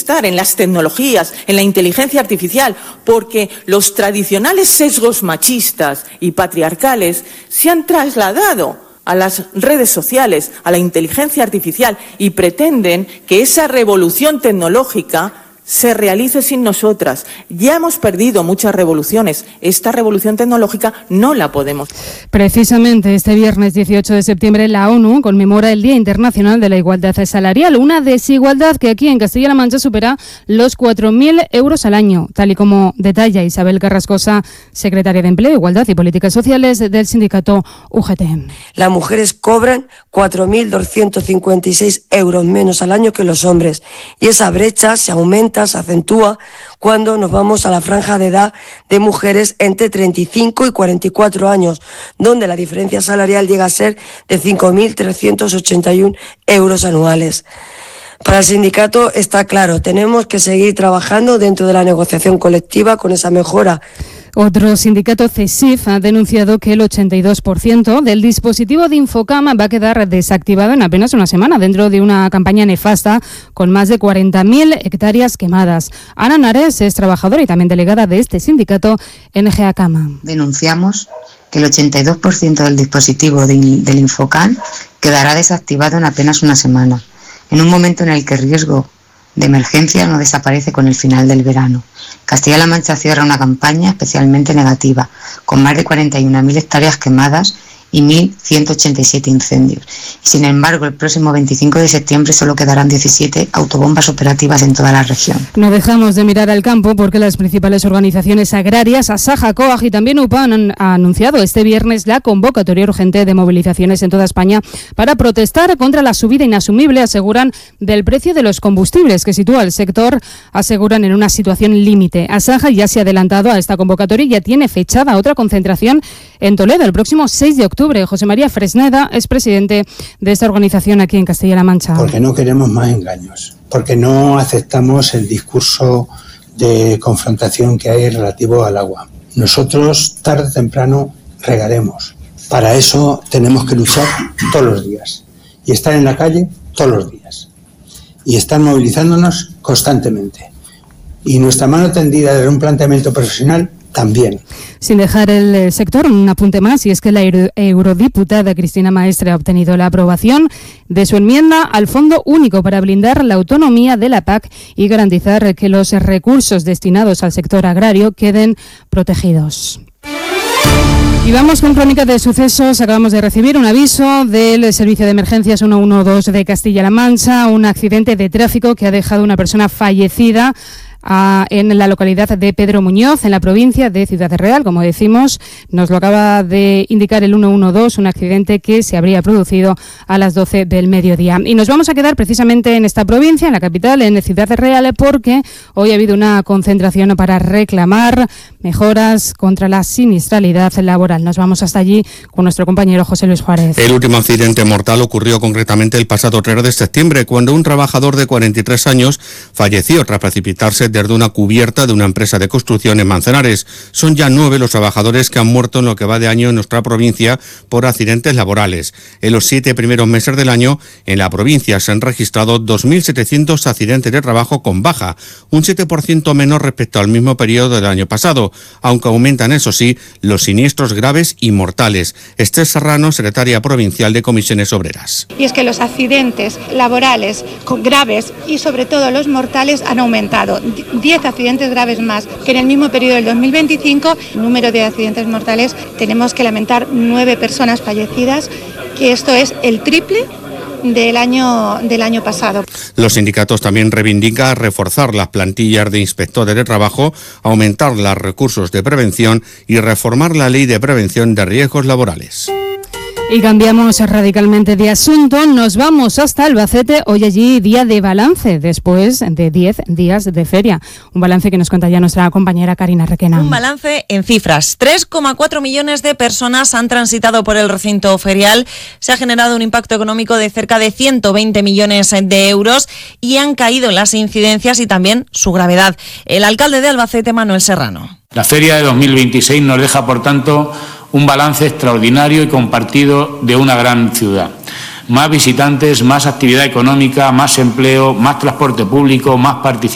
estar en las tecnologías, en la inteligencia artificial, porque los tradicionales sesgos machistas y patriarcales se han trasladado a las redes sociales, a la inteligencia artificial, y pretenden que esa revolución tecnológica se realice sin nosotras. Ya hemos perdido muchas revoluciones. Esta revolución tecnológica no la podemos. Precisamente este viernes 18 de septiembre la ONU conmemora el Día Internacional de la Igualdad Salarial, una desigualdad que aquí en Castilla-La Mancha supera los 4.000 euros al año, tal y como detalla Isabel Carrascosa, secretaria de Empleo, Igualdad y Políticas Sociales del sindicato UGT. Las mujeres cobran 4.256 euros menos al año que los hombres, y esa brecha se aumenta, se acentúa cuando nos vamos a la franja de edad de mujeres entre 35 y 44 años, donde la diferencia salarial llega a ser de 5.381 euros anuales. Para el sindicato está claro, tenemos que seguir trabajando dentro de la negociación colectiva con esa mejora. Otro sindicato, CESIF, ha denunciado que el 82% del dispositivo de Infocam va a quedar desactivado en apenas una semana dentro de una campaña nefasta con más de 40.000 hectáreas quemadas. Ana Nares es trabajadora y también delegada de este sindicato en GEACAMA. Denunciamos que el 82% del dispositivo del Infocam quedará desactivado en apenas una semana, en un momento en el que el riesgo de emergencia no desaparece con el final del verano. Castilla-La Mancha cierra una campaña especialmente negativa, con más de 41.000 hectáreas quemadas y 1.187 incendios. Y sin embargo, el próximo 25 de septiembre solo quedarán 17 autobombas operativas en toda la región. No dejamos de mirar al campo porque las principales organizaciones agrarias, Asaja, COAG y también UPA, han anunciado este viernes la convocatoria urgente de movilizaciones en toda España para protestar contra la subida inasumible, aseguran, del precio de los combustibles, que sitúa al sector, aseguran, en una situación límite. Asaja ya se ha adelantado a esta convocatoria y ya tiene fechada otra concentración en Toledo el próximo 6 de octubre. José María Fresneda es presidente de esta organización aquí en Castilla-La Mancha. Porque no queremos más engaños, porque no aceptamos el discurso de confrontación que hay relativo al agua. Nosotros tarde o temprano regaremos. Para eso tenemos que luchar todos los días y estar en la calle todos los días y estar movilizándonos constantemente. Y nuestra mano tendida de un planteamiento profesional también. Sin dejar el sector, un apunte más, y es que la eurodiputada Cristina Maestre ha obtenido la aprobación de su enmienda al Fondo Único para blindar la autonomía de la PAC y garantizar que los recursos destinados al sector agrario queden protegidos. Y vamos con crónica de sucesos. Acabamos de recibir un aviso del Servicio de Emergencias 112 de Castilla-La Mancha, un accidente de tráfico que ha dejado una persona fallecida en la localidad de Pedro Muñoz, en la provincia de Ciudad Real. Como decimos, nos lo acaba de indicar el 112, un accidente que se habría producido a las 12 del mediodía. Y nos vamos a quedar precisamente en esta provincia, en la capital, en Ciudad Real, porque hoy ha habido una concentración para reclamar mejoras contra la siniestralidad laboral. Nos vamos hasta allí con nuestro compañero José Luis Juárez. El último accidente mortal ocurrió concretamente el pasado 3 de septiembre, cuando un trabajador de 43 años falleció tras precipitarse desde una cubierta de una empresa de construcción en Manzanares. Son ya 9 los trabajadores que han muerto en lo que va de año en nuestra provincia por accidentes laborales. En los 7 primeros meses del año, en la provincia se han registrado 2.700 accidentes de trabajo con baja, un 7% menos respecto al mismo periodo del año pasado, aunque aumentan, eso sí, los siniestros graves y mortales. Esther Serrano, secretaria provincial de Comisiones Obreras. Y es que los accidentes laborales graves y sobre todo los mortales han aumentado. 10 accidentes graves más que en el mismo periodo del 2025. El número de accidentes mortales, tenemos que lamentar 9 personas fallecidas, que esto es el triple del año pasado. Los sindicatos también reivindican reforzar las plantillas de inspectores de trabajo, aumentar los recursos de prevención y reformar la ley de prevención de riesgos laborales. Y cambiamos radicalmente de asunto, nos vamos hasta Albacete, hoy allí día de balance, después de 10 días de feria. Un balance que nos cuenta ya nuestra compañera Karina Requena. Un balance en cifras, 3,4 millones de personas han transitado por el recinto ferial, se ha generado un impacto económico de cerca de 120 millones de euros y han caído las incidencias y también su gravedad. El alcalde de Albacete, Manuel Serrano. La feria de 2026 nos deja, por tanto, un balance extraordinario y compartido de una gran ciudad. Más visitantes, más actividad económica, más empleo, más transporte público, más participación.